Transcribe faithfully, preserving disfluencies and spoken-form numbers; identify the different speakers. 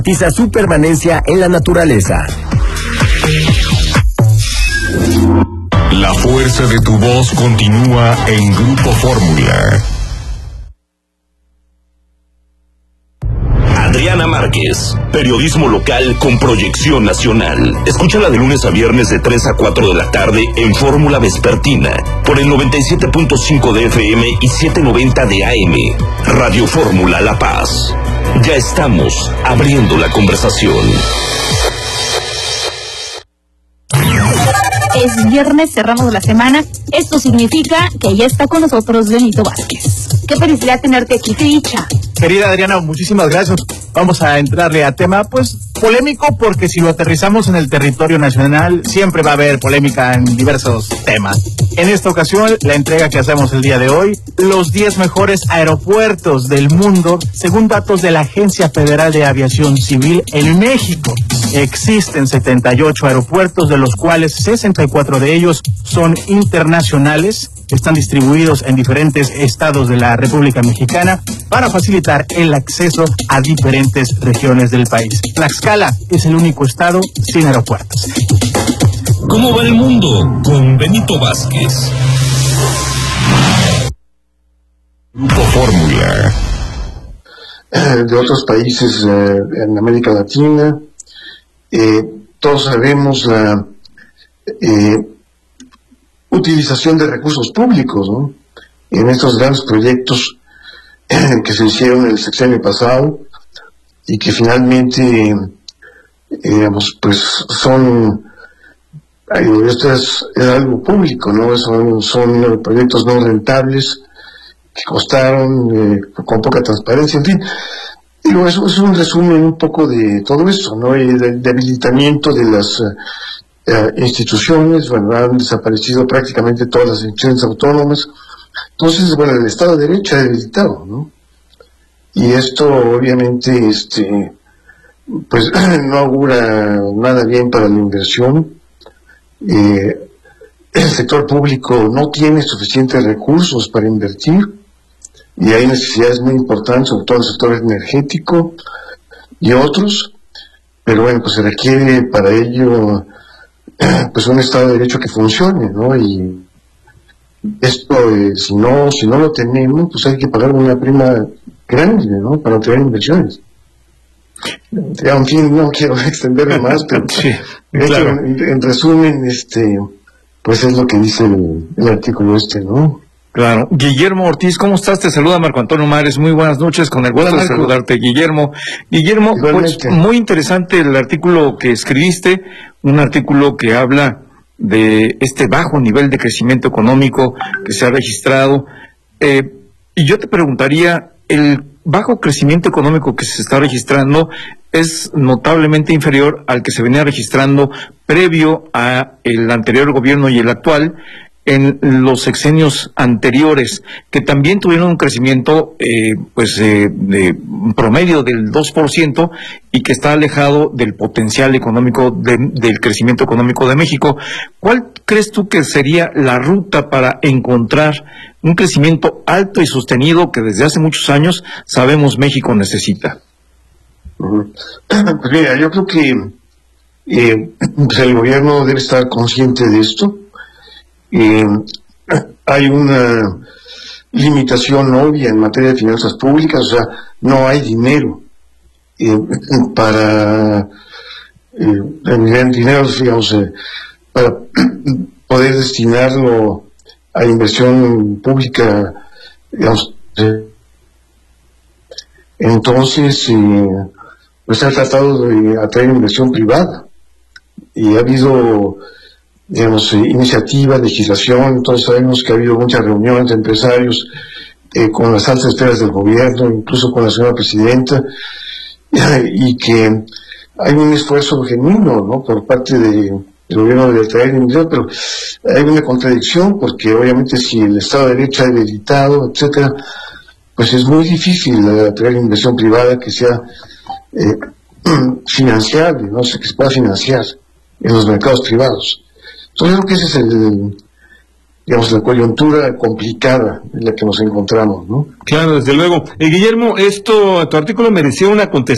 Speaker 1: Garantiza su permanencia en la naturaleza.
Speaker 2: La fuerza de tu voz continúa en Grupo Fórmula.
Speaker 3: Adriana Márquez, periodismo local con proyección nacional. Escúchala de lunes a viernes de tres a cuatro de la tarde en Fórmula Vespertina, por el noventa y siete punto cinco de F M y setecientos noventa de A M. Radio Fórmula La Paz. Ya estamos abriendo la conversación.
Speaker 4: Es viernes, cerramos la semana. Esto significa que ya está con nosotros Benito Vázquez. Qué felicidad tenerte aquí, qué dicha.
Speaker 5: Querida Adriana, muchísimas gracias. Vamos a entrarle a tema, pues, polémico, porque si lo aterrizamos en el territorio nacional, siempre va a haber polémica en diversos temas. En esta ocasión, la entrega que hacemos el día de hoy, los diez mejores aeropuertos del mundo, según datos de la Agencia Federal de Aviación Civil en México. Existen setenta y ocho aeropuertos, de los cuales sesenta y cuatro de ellos son internacionales. Están distribuidos en diferentes estados de la República Mexicana para facilitar el acceso a diferentes regiones del país. Tlaxcala es el único estado sin aeropuertos.
Speaker 2: ¿Cómo va el mundo? Con Benito Vázquez. Grupo Fórmula.
Speaker 6: De otros países eh, en América Latina, eh, todos sabemos la eh, utilización de recursos públicos, ¿no?, en estos grandes proyectos eh, que se hicieron el sexenio pasado y que finalmente, eh, digamos, pues son, eh, esto es, es algo público, ¿no? Son, son proyectos no rentables que costaron, eh, con poca transparencia, en fin. Digo, eso es un resumen un poco de todo esto, ¿no? Y del debilitamiento de las uh, instituciones. Bueno, han desaparecido prácticamente todas las instituciones autónomas. Entonces, bueno, el Estado de Derecho ha debilitado, ¿no? Y esto, obviamente, este, pues, no augura nada bien para la inversión. Eh, el sector público no tiene suficientes recursos para invertir, y hay necesidades muy importantes, sobre todo en el sector energético y otros, pero bueno, pues se requiere para ello pues un Estado de Derecho que funcione, ¿no? Y esto, eh, si no si no lo tenemos, pues hay que pagar una prima grande, ¿no?, para obtener inversiones. En fin, no quiero extenderme más, pero
Speaker 5: sí,
Speaker 6: de
Speaker 5: claro.
Speaker 6: hecho, en, en resumen, este, pues es lo que dice el, el artículo este, ¿no?
Speaker 7: Claro. Guillermo Ortiz, ¿cómo estás? Te saluda Marco Antonio Mares. Muy buenas noches, con el gusto de saludarte, Guillermo. Guillermo, pues muy interesante el artículo que escribiste, un artículo que habla de este bajo nivel de crecimiento económico que se ha registrado. Eh, y yo te preguntaría, el bajo crecimiento económico que se está registrando es notablemente inferior al que se venía registrando previo a el anterior gobierno y el actual, en los sexenios anteriores, que también tuvieron un crecimiento eh, pues eh, de promedio del dos por ciento y que está alejado del potencial económico de, del crecimiento económico de México. ¿Cuál crees tú que sería la ruta para encontrar un crecimiento alto y sostenido que desde hace muchos años sabemos México necesita?
Speaker 6: Uh-huh. Pues mira, yo creo que eh, pues el gobierno debe estar consciente de esto. Eh, hay una limitación obvia en materia de finanzas públicas, o sea, no hay dinero eh, para eh, dinero, digamos, eh, para poder destinarlo a inversión pública, digamos. Eh, entonces, eh, pues se ha tratado de atraer inversión privada y ha habido, digamos, eh, iniciativa, legislación. Entonces sabemos que ha habido muchas reuniones de empresarios eh, con las altas esferas del gobierno, incluso con la señora presidenta, y que hay un esfuerzo genuino, ¿no?, por parte de, del gobierno de atraer inversión, pero hay una contradicción, porque obviamente si el Estado de Derecho ha debilitado, etcétera, pues es muy difícil atraer inversión privada que sea eh, financiable, ¿no?, o sea, que se pueda financiar en los mercados privados. Entonces creo que esa es el, digamos, la coyuntura complicada en la que nos encontramos, ¿no?
Speaker 8: Claro, desde luego. Eh, Guillermo, esto, tu artículo mereció una contestación